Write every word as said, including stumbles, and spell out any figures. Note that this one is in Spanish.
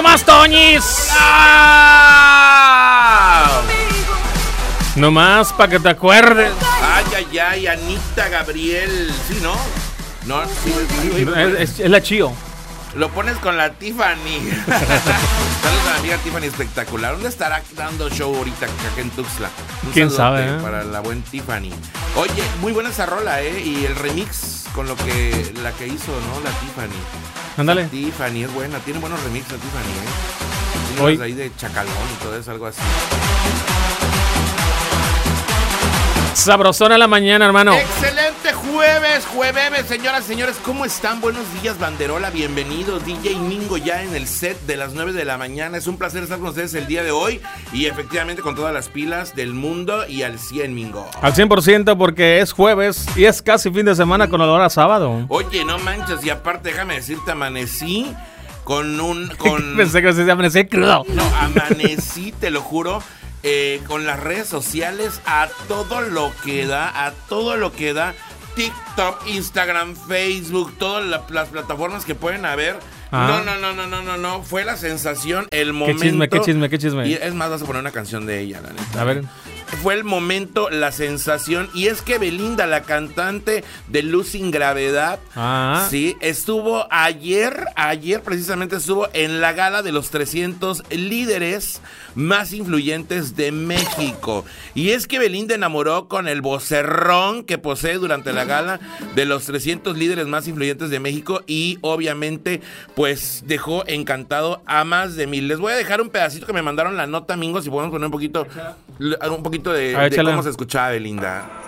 nomás, Toñis. ¡Ah! Nomás para que te acuerdes. Ay, ay, ay, Anita Gabriel. ¿Sí, no? No, sí, sí, sí, Es, es- es la Chío. Lo pones con la Tiffany. Saludos a la amiga Tiffany espectacular. ¿Dónde estará dando show ahorita acá en Tuxtla? Un ¿Quién saludote sabe, eh? para la buen Tiffany. Oye, muy buena esa rola, ¿eh? Y el remix con lo que la que hizo, ¿no? La Tiffany. Ándale. Tiffany es buena, tiene buenos remixes la Tiffany, ¿eh? Tiene Hoy- unos ahí de Chacalón y todo eso, algo así. Sabrosona la mañana, hermano. Excelente jueves, jueves, señoras y señores, ¿cómo están? Buenos días, Banderola, bienvenidos. D J Mingo ya en el set de las nueve de la mañana. Es un placer estar con ustedes el día de hoy y efectivamente con todas las pilas del mundo y al cien, Mingo. Al cien por ciento porque es jueves y es casi fin de semana con olor a sábado. Oye, no manches, y aparte déjame decirte, amanecí con un... con Pensé que se amanecí crudo. No, amanecí, te lo juro, eh, con las redes sociales a todo lo que da, a todo lo que da. TikTok, Instagram, Facebook, todas la, las plataformas que pueden haber. Ah. No, no, no, no, no, no, no. Fue la sensación, el momento. Qué chisme, qué chisme, qué chisme. Y es más, vas a poner una canción de ella, la neta. A ver. Fue el momento, la sensación. Y es que Belinda, la cantante de Luz sin Gravedad, Ah. sí, estuvo ayer, ayer precisamente estuvo en la gala de los trescientos líderes más influyentes de México. Y es que Belinda enamoró con el vocerrón que posee durante la gala de los trescientos líderes más influyentes de México y obviamente pues dejó encantado a más de mil. Les voy a dejar un pedacito que me mandaron la nota, Mingo, si podemos poner un poquito, un poquito de, A ver, de échala. cómo se escuchaba Belinda.